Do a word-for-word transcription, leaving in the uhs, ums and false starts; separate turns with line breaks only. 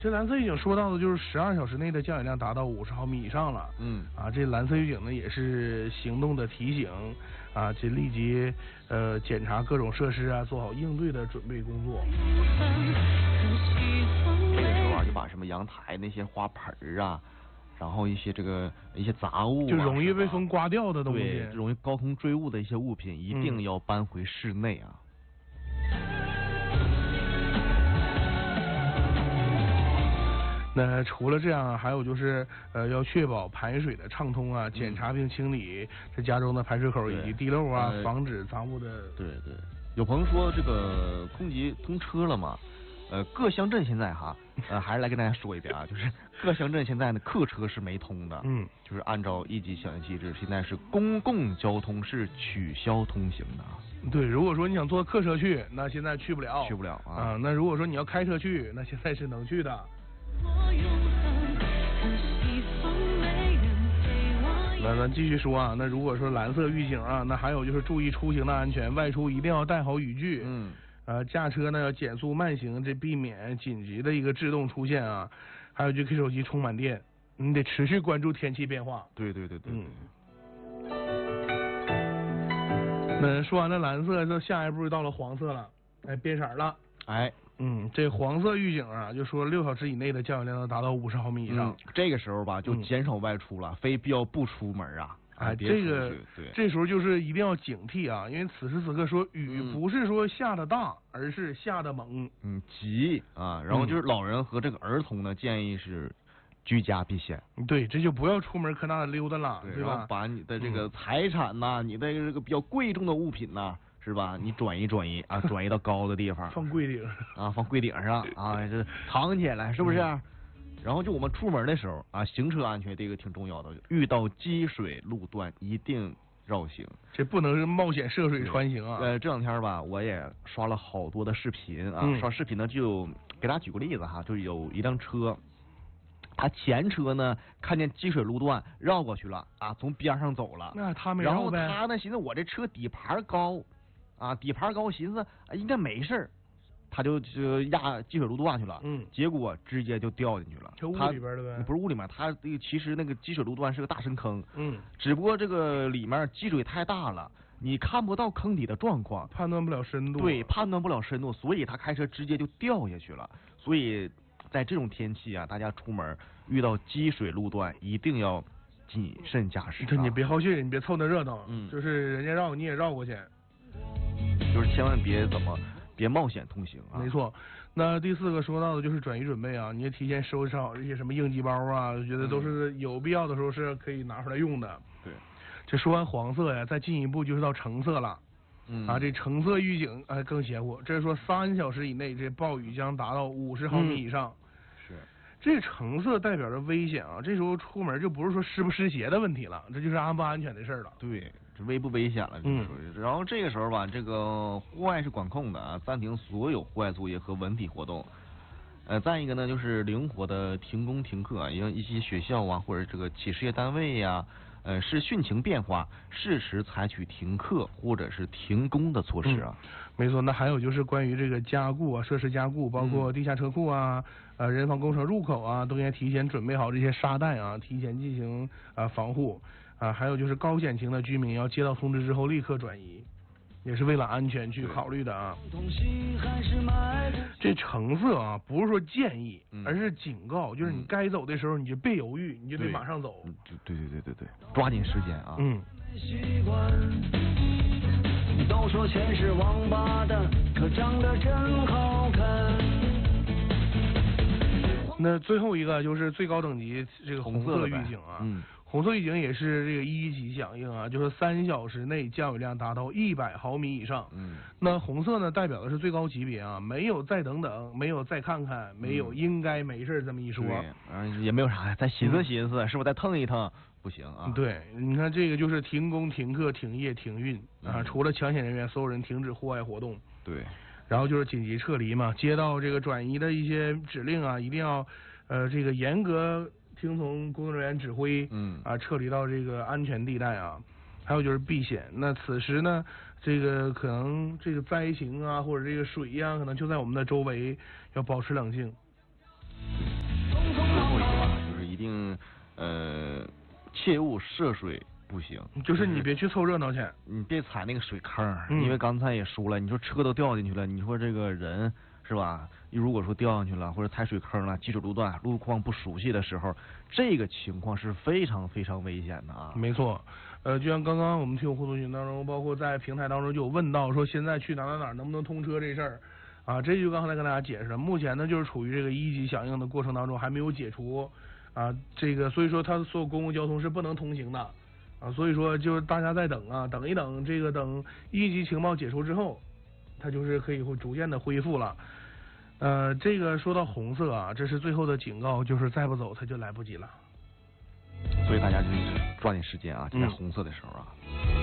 这蓝色预警说到的就是十二小时内的降雨量达到五十毫米以上了。
嗯
啊，这蓝色预警呢也是行动的提醒啊，这立即呃检查各种设施啊，做好应对的准备工作。
这个时候啊，就把什么阳台那些花盆啊，然后一些这个一些杂物、啊，
就容易被风刮掉的东西，
对，容易高空坠物的一些物品，一定要搬回室内啊。嗯
那除了这样，还有就是呃，要确保排水的畅通啊，检查并清理这家中的排水口以及地漏啊，
呃、
防止杂物的。
对对，有朋友说这个空集通车了嘛？呃，各乡镇现在哈，呃，还是来跟大家说一遍啊，就是各乡镇现在呢客车是没通的，
嗯，
就是按照一级响应机制，现在是公共交通是取消通行的啊。
对，如果说你想坐客车去，那现在去不了，
去不了啊。
啊，那如果说你要开车去，那现在是能去的。那咱继续说啊，那如果说蓝色预警啊，那还有就是注意出行的安全，外出一定要带好雨具。
嗯。
呃，驾车呢要减速慢行，这避免紧急的一个制动出现啊。还有就给手机充满电，你得持续关注天气变化。
对对对对。
嗯。那说完了蓝色，这下一步就到了黄色了，哎，变色了。
哎。
嗯，这黄色预警啊，就说六小时以内的降雨量要达到五十毫米以上。
嗯、这个时候吧，就减少外出了，嗯、非必要不出门啊。
哎，这个
对，
这时候就是一定要警惕啊，因为此时此刻说雨不是说下的大，嗯、而是下的猛。
嗯，急啊，然后就是老人和这个儿童呢，建议是居家避险。
对，这就不要出门可那溜达了，
对，
对吧？
然后把你的这个财产呐、嗯，你的这个比较贵重的物品呐。是吧？你转移转移啊，转移到高的地方，
放柜顶
啊，放柜顶上啊，这藏起来，是不是？嗯、然后就我们出门的时候啊，行车安全这个挺重要的，遇到积水路段一定绕行，
这不能是冒险涉水穿行啊。
呃，这两天吧，我也刷了好多的视频啊，
嗯、
刷视频呢就给大家举个例子哈，就有一辆车。他前车呢，看见积水路段绕过去了啊，从边上走了。
那他没
绕呗。然后他呢，寻思我这车底盘高。啊，底盘高，寻思应该没事儿，他就就压积水路段去了，
嗯，
结果直接就掉进去了。
就屋里边的呗？
不是屋里面，他那个其实那个积水路段是个大深坑，
嗯，
只不过这个里面积水太大了，你看不到坑底的状况，
判断不了深度。
对，判断不了深度，所以他开车直接就掉下去了。所以在这种天气啊，大家出门遇到积水路段一定要谨慎驾驶、啊。
你别好心，你别凑那热闹，
嗯，
就是人家绕你也绕过去。
就是千万别怎么别冒险通行啊！
没错，那第四个说到的就是转移准备啊，你也提前收拾好这些什么应急包啊，我觉得都是有必要的时候是可以拿出来用的。
对，
这说完黄色呀，再进一步就是到橙色了。
嗯
啊，这橙色预警哎更邪乎，这是说三小时以内这暴雨将达到五十毫米以上。
嗯、是，
这橙色代表着危险啊，这时候出门就不是说湿不湿鞋的问题了，这就是安不安全的事了。
对。危不危险了，这属于。嗯、然后这个时候吧，这个户外是管控的啊，暂停所有户外作业和文体活动。呃，再一个呢，就是灵活的停工停课啊，因为一些学校啊或者这个企事业单位呀、啊，呃，是汛情变化，适时采取停课或者是停工的措施啊。
嗯、没错，那还有就是关于这个加固啊，设施加固，包括地下车库啊、呃人防工程入口啊，都应该提前准备好这些沙袋啊，提前进行啊、呃、防护。啊，还有就是高险情的居民要接到通知之后立刻转移，也是为了安全去考虑的啊。这橙色啊，不是说建议，
嗯、
而是警告，就是你该走的时候你就别犹豫，你就得马上走。
对对对对对，抓紧时间啊。
嗯。
都说钱是王八蛋，可长得真好看。
那最后一个就是最高等级这个红色预警啊。
嗯。
红色预警也是这个一级响应啊，就是三小时内降雨量达到一百毫米以上。
嗯，
那红色呢代表的是最高级别啊，没有再等等，没有再看看，没有应该没事这么一说。
嗯，也没有啥，再寻思寻思，嗯、是不是再腾一腾？不行啊。
对，你看这个就是停工、停课、停业、停运啊，嗯、除了抢险人员，所有人停止户外活动。
对。
然后就是紧急撤离嘛，接到这个转移的一些指令啊，一定要呃这个严格听从工作人员指挥，
嗯
啊，撤离到这个安全地带啊。还有就是避险，那此时呢，这个可能这个灾情啊，或者这个水呀、啊，可能就在我们的周围，要保持冷静。
切勿涉水步行，
就是你别去凑热闹去，
你别踩那个水坑，
嗯、
因为刚才也说了，你说车都掉进去了，你说这个人是吧？如果说掉下去了或者踩水坑了，积水路段路况不熟悉的时候，这个情况是非常非常危险的啊。
没错，呃，就像刚刚我们听友互动群当中，包括在平台当中就有问到说现在去哪哪哪能不能通车这事儿。啊，这就刚才跟大家解释了，目前呢就是处于这个一级响应的过程当中，还没有解除啊，这个所以说它所有公共交通是不能通行的啊，所以说就是大家在等啊，等一等，这个等一级情报解除之后，它就是可以会逐渐的恢复了。呃，这个说到红色啊，这是最后的警告，就是再不走它就来不及了。
所以大家就是抓紧时间啊，就在红色的时候啊。嗯